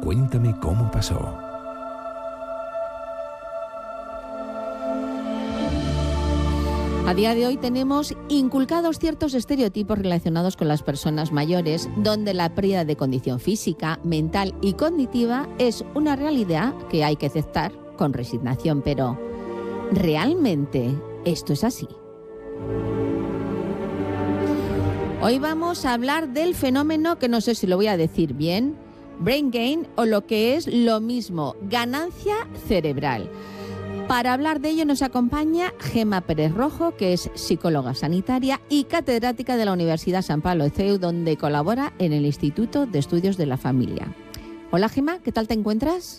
Cuéntame cómo pasó. A día de hoy tenemos inculcados ciertos estereotipos relacionados con las personas mayores, donde la pérdida de condición física, mental y cognitiva es una realidad que hay que aceptar con resignación. Pero, ¿realmente esto es así? Hoy vamos a hablar del fenómeno que no sé si lo voy a decir bien, brain gain, o lo que es lo mismo, ganancia cerebral. Para hablar de ello nos acompaña Gemma Pérez Rojo, que es psicóloga sanitaria y catedrática de la Universidad San Pablo de CEU, donde colabora en el Instituto de Estudios de la Familia. Hola Gemma, ¿qué tal te encuentras?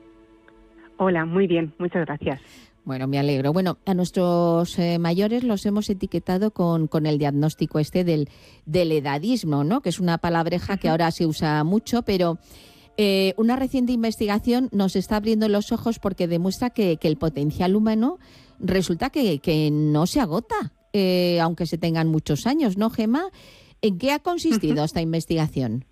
Hola, muy bien, muchas gracias. Bueno, me alegro. Bueno, a nuestros mayores los hemos etiquetado con el diagnóstico del edadismo, ¿no? Que es una palabreja que ahora se usa mucho, pero una reciente investigación nos está abriendo los ojos porque demuestra que el potencial humano resulta que no se agota, aunque se tengan muchos años, ¿no, Gemma? ¿En qué ha consistido esta investigación?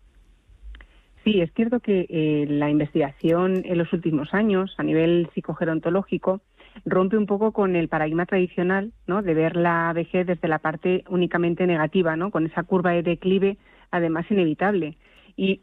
Sí, es cierto que la investigación en los últimos años, a nivel psicogerontológico, rompe un poco con el paradigma tradicional, ¿no?, de ver la vejez desde la parte únicamente negativa, ¿no?, con esa curva de declive, además inevitable. Y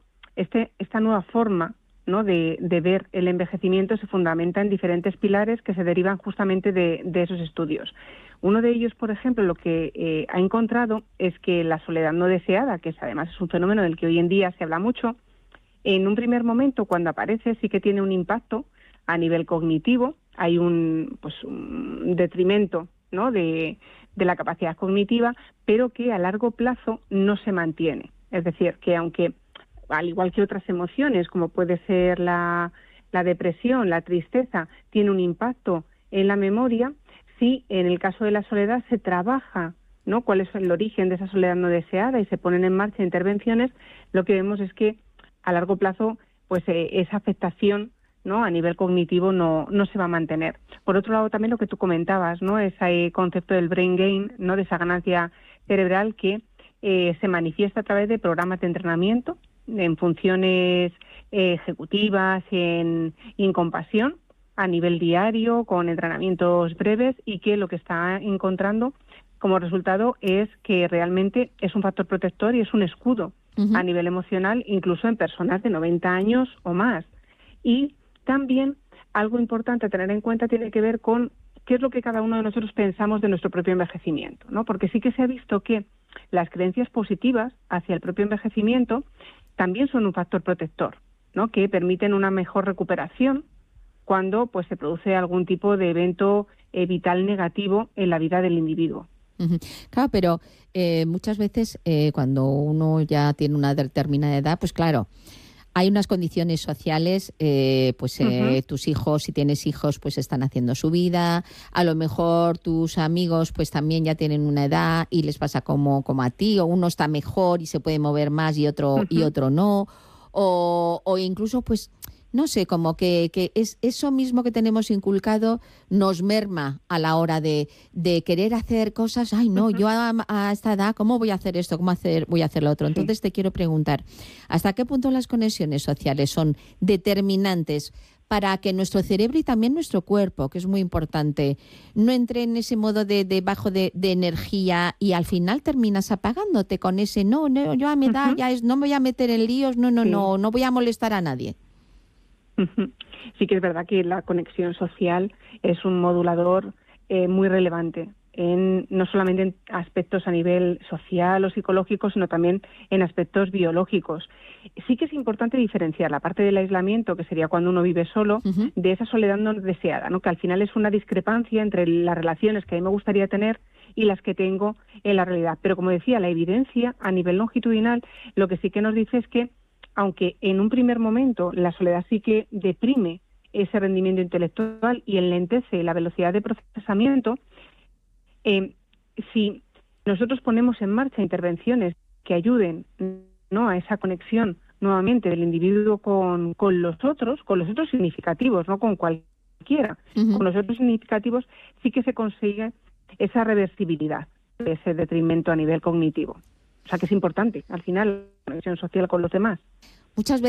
esta nueva forma, ¿no?, de ver el envejecimiento se fundamenta en diferentes pilares que se derivan justamente de esos estudios. Uno de ellos, por ejemplo, lo que ha encontrado es que la soledad no deseada, que además es un fenómeno del que hoy en día se habla mucho, en un primer momento, cuando aparece, sí que tiene un impacto a nivel cognitivo. Hay un detrimento, ¿no?, de la capacidad cognitiva, pero que a largo plazo no se mantiene. Es decir, que aunque, al igual que otras emociones, como puede ser la depresión, la tristeza, tiene un impacto en la memoria, sí, en el caso de la soledad se trabaja, ¿no?, cuál es el origen de esa soledad no deseada y se ponen en marcha intervenciones. Lo que vemos es que a largo plazo, pues esa afectación, ¿no?, a nivel cognitivo no se va a mantener. Por otro lado, también lo que tú comentabas, ¿no?, ese concepto del brain gain, ¿no?, de esa ganancia cerebral que se manifiesta a través de programas de entrenamiento en funciones ejecutivas y en compasión a nivel diario, con entrenamientos breves, y que lo que está encontrando como resultado es que realmente es un factor protector y es un escudo a nivel emocional, incluso en personas de 90 años o más. Y también algo importante a tener en cuenta tiene que ver con qué es lo que cada uno de nosotros pensamos de nuestro propio envejecimiento, ¿no? Porque sí que se ha visto que las creencias positivas hacia el propio envejecimiento también son un factor protector, ¿no?, que permiten una mejor recuperación cuando pues se produce algún tipo de evento vital negativo en la vida del individuo. Claro, pero muchas veces cuando uno ya tiene una determinada edad, pues claro, hay unas condiciones sociales, tus hijos, si tienes hijos, pues están haciendo su vida, a lo mejor tus amigos pues también ya tienen una edad y les pasa como a ti, o uno está mejor y se puede mover más y otro no, o incluso pues no sé, como que es eso mismo que tenemos inculcado nos merma a la hora de querer hacer cosas. Ay, no, yo a esta edad, ¿cómo voy a hacer esto? Voy a hacer lo otro? Entonces te quiero preguntar, ¿hasta qué punto las conexiones sociales son determinantes para que nuestro cerebro y también nuestro cuerpo, que es muy importante, no entre en ese modo de bajo de energía y al final terminas apagándote con ese no, yo a mi edad ya no me voy a meter en líos, no voy a molestar a nadie? Sí que es verdad que la conexión social es un modulador muy relevante, no solamente en aspectos a nivel social o psicológico, sino también en aspectos biológicos. Sí que es importante diferenciar la parte del aislamiento, que sería cuando uno vive solo, de esa soledad no deseada, ¿no?, que al final es una discrepancia entre las relaciones que a mí me gustaría tener y las que tengo en la realidad. Pero como decía, la evidencia a nivel longitudinal lo que sí que nos dice es que aunque en un primer momento la soledad sí que deprime ese rendimiento intelectual y enlentece la velocidad de procesamiento, si nosotros ponemos en marcha intervenciones que ayuden, ¿no?, a esa conexión nuevamente del individuo con los otros significativos, no con cualquiera, con los otros significativos, sí que se consigue esa reversibilidad de ese detrimento a nivel cognitivo. O sea que es importante, al final, la conexión social con los demás. Muchas veces